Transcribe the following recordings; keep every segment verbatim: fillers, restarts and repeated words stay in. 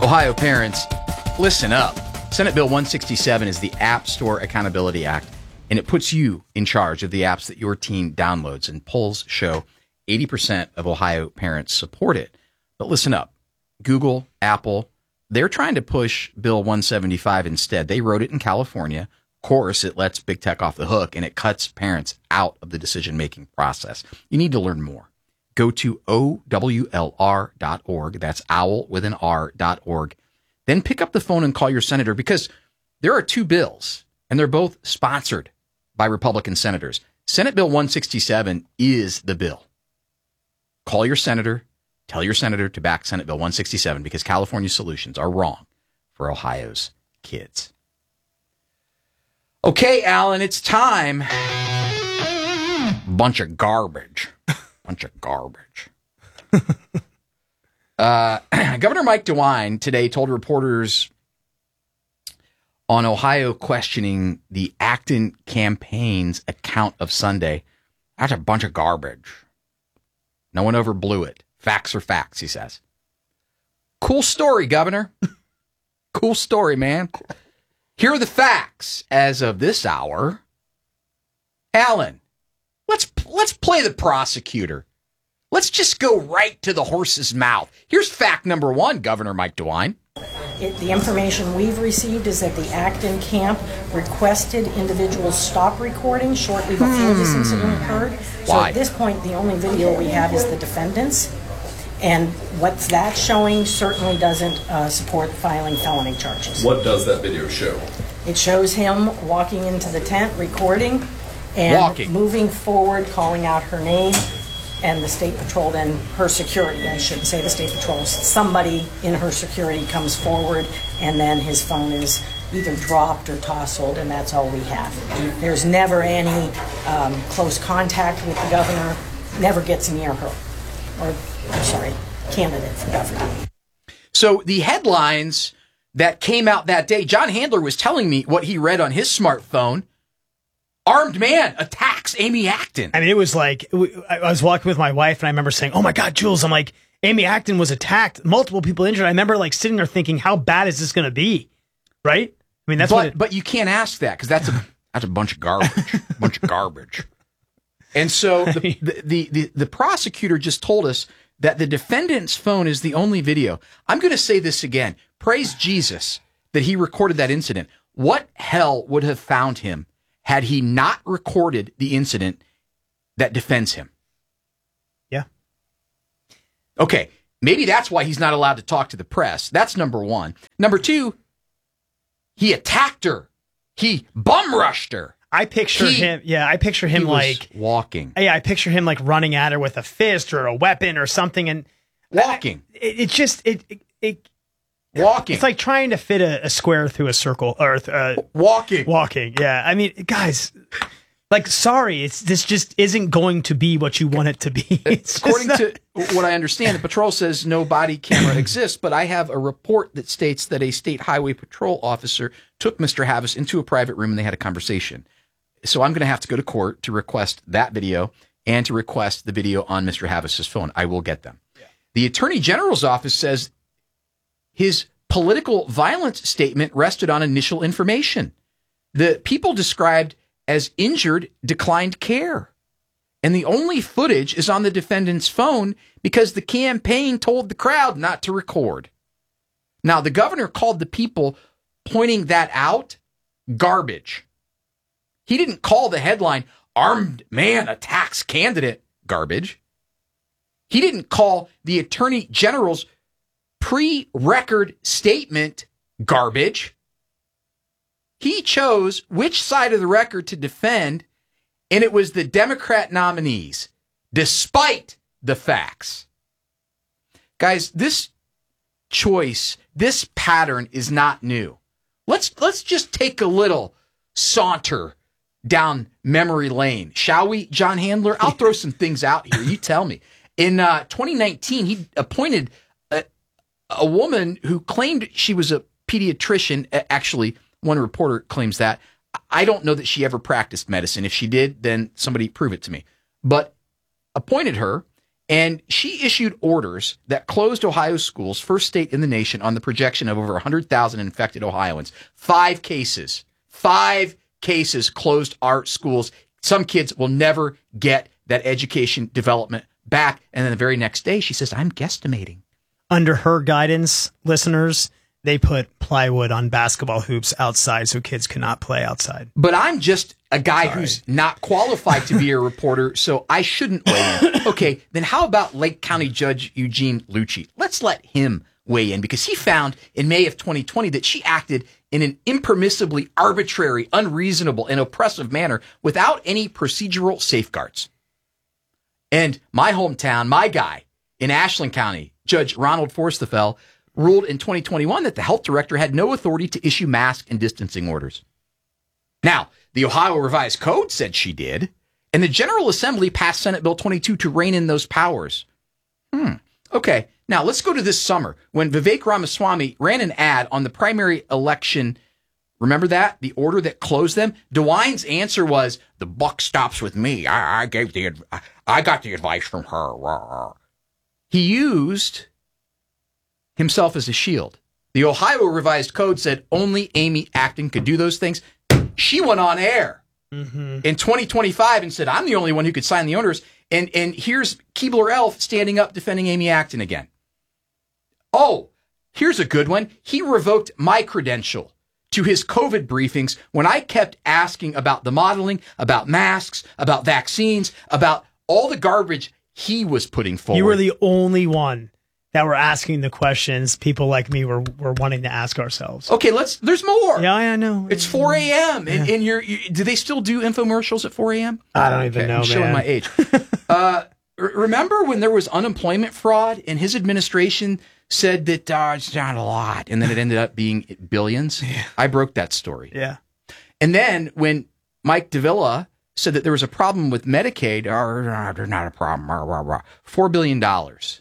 Ohio parents, listen up. Senate Bill one sixty-seven is the App Store Accountability Act, and it puts you in charge of the apps that your teen downloads, and polls show eighty percent of Ohio parents support it. But listen up. Google, Apple, they're trying to push Bill one seventy-five instead. They wrote it in California. Of course, it lets big tech off the hook, and it cuts parents out of the decision-making process. You need to learn more. Go to O W L R dot org. That's owl with an R dot org. Then pick up the phone and call your senator, because there are two bills, and they're both sponsored by Republican senators. Senate Bill one sixty-seven is the bill. Call your senator. Tell your senator to back Senate Bill one sixty-seven, because California's solutions are wrong for Ohio's kids. Okay, Alan, it's time. Bunch of garbage. Bunch of garbage. uh, Governor Mike DeWine today told reporters on Ohio questioning the Acton campaign's account of Sunday, that's a bunch of garbage. No one overblew it. Facts are facts, he says. Cool story, Governor. Cool story, man. Here are the facts as of this hour. Alan, let's let's play the prosecutor. Let's just go right to the horse's mouth. Here's fact number one, Governor Mike DeWine. It, the information we've received is that the Acton camp requested individuals stop recording shortly before hmm. this incident occurred. So Why? At this point, the only video we have is the defendants. And what that's showing certainly doesn't uh, support filing felony charges. What does that video show? It shows him walking into the tent, recording, and walking. moving forward, calling out her name, and the State Patrol, then her security, I shouldn't say the State Patrol, somebody in her security comes forward, and then his phone is either dropped or tousled, and that's all we have. There's never any um, close contact with the governor, never gets near her, or, I'm sorry, candidate for governor. So the headlines that came out that day, John Handler was telling me what he read on his smartphone. Armed man attacks Amy Acton. I mean, it was like, I was walking with my wife, and I remember saying, oh my God, Jules, I'm like, Amy Acton was attacked, multiple people injured. I remember like sitting there thinking, how bad is this going to be? Right? I mean, that's but, what it, but you can't ask that, because that's a that's a bunch of garbage, bunch of garbage. And so the, the, the, the, the prosecutor just told us that the defendant's phone is the only video. I'm going to say this again. Praise Jesus that he recorded that incident. What hell would have found him had he not recorded the incident that defends him? Yeah. Okay, maybe that's why he's not allowed to talk to the press. That's number one. Number two, he attacked her. He bum rushed her. I picture he, him. Yeah, I picture him like walking. Yeah, I picture him like running at her with a fist or a weapon or something, and walking. I, it, it just it, it it walking. It's like trying to fit a, a square through a circle, or uh, walking. Walking. Yeah, I mean, guys, like, sorry, it's this just isn't going to be what you want it to be. It's According to what I understand, the patrol says no body camera exists, but I have a report that states that a state highway patrol officer took Mister Havis into a private room and they had a conversation. So I'm going to have to go to court to request that video and to request the video on Mister Havis's phone. I will get them. Yeah. The Attorney General's office says his political violence statement rested on initial information. The people described as injured declined care. And the only footage is on the defendant's phone because the campaign told the crowd not to record. Now, the governor called the people pointing that out garbage. He didn't call the headline, "Armed Man Attacks Candidate," garbage. He didn't call the Attorney General's pre-record statement garbage. He chose which side of the record to defend, and it was the Democrat nominees, despite the facts. Guys, this choice, this pattern is not new. Let's let's just take a little saunter down memory lane, shall we, John Handler? I'll throw some things out here. You tell me. In uh, twenty nineteen, he appointed a, a woman who claimed she was a pediatrician. Actually, one reporter claims that. I don't know that she ever practiced medicine. If she did, then somebody prove it to me. But appointed her, And she issued orders that closed Ohio schools, first state in the nation, on the projection of over one hundred thousand infected Ohioans. Five cases. Five cases closed our schools. Some kids will never get that education development back. And then the very next day, she says, I'm guesstimating. Under her guidance, listeners, they put plywood on basketball hoops outside so kids cannot play outside. But I'm just a guy Sorry. who's not qualified to be a reporter, so I shouldn't weigh in. Okay, then how about Lake County Judge Eugene Lucci? Let's let him weigh in, because he found in May of twenty twenty that she acted in an impermissibly arbitrary, unreasonable, and oppressive manner without any procedural safeguards. And my hometown, my guy in Ashland County, Judge Ronald Forstafel, ruled in twenty twenty-one that the health director had no authority to issue mask and distancing orders. Now, the Ohio Revised Code said she did, and the General Assembly passed Senate Bill twenty-two to rein in those powers. Hmm. Okay, now let's go to this summer when Vivek Ramaswamy ran an ad on the primary election. Remember that? The order that closed them? DeWine's answer was, the buck stops with me. I, I gave the, I got the advice from her. He used himself as a shield. The Ohio Revised Code said only Amy Acton could do those things. She went on air mm-hmm. in twenty twenty-five and said, I'm the only one who could sign the orders. And, and here's Keebler Elf standing up defending Amy Acton again. Oh, here's a good one. He revoked my credential to his COVID briefings when I kept asking about the modeling, about masks, about vaccines, about all the garbage he was putting forward. You were the only one that were asking the questions people like me were, were wanting to ask ourselves. Okay, let's. There's more. Yeah, I know. It's four a.m. And, and you're, you, do they still do infomercials at four a.m.? I don't even okay, know, I'm showing man. my age. uh, r- remember when there was unemployment fraud and his administration said that uh, it's not a lot, and then it ended up being billions? Yeah. I broke that story. Yeah. And then when Mike Davila said that there was a problem with Medicaid, or there's not a problem, rah, rah, rah, four billion dollars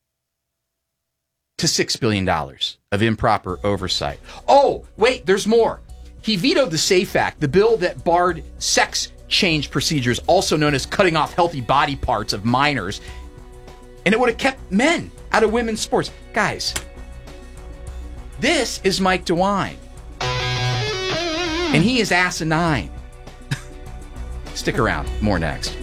to six billion dollars of improper oversight. Oh, wait, there's more. He vetoed the SAFE Act, the bill that barred sex change procedures, also known as cutting off healthy body parts of minors, and it would have kept men out of women's sports. Guys, this is Mike DeWine, and he is asinine. Stick around. More next.